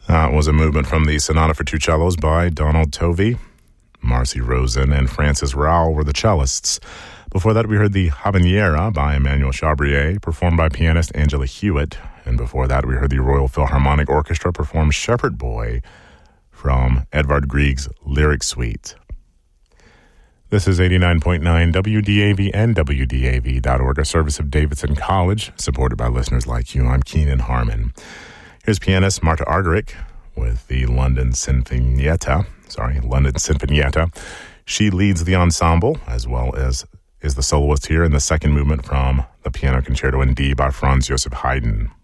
That was a movement from the Sonata for Two Cellos by Donald Tovey. Marcy Rosen and Francis Rao were the cellists. Before that, we heard the Habanera by Emmanuel Chabrier, performed by pianist Angela Hewitt. And before that, we heard the Royal Philharmonic Orchestra perform Shepherd Boy from Edvard Grieg's Lyric Suite. This is 89.9 WDAV and WDAV.org, a service of Davidson College, supported by listeners like you. I'm Keenan Harmon. Here's pianist Marta Argerich with the London Sinfonietta. She leads the ensemble, as well as is the soloist here in the second movement from the Piano Concerto in D by Franz Joseph Haydn.